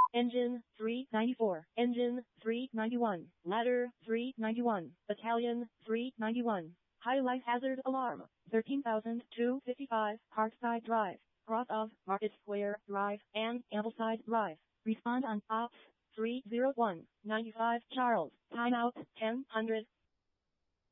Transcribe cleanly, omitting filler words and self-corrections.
Engine 394, Engine 391, Ladder 391, Battalion 391. High life hazard alarm, 13,255, Parkside Drive, cross of Market Square Drive and Ambleside Drive. Respond on Ops 301, 95 Charles, timeout 1000.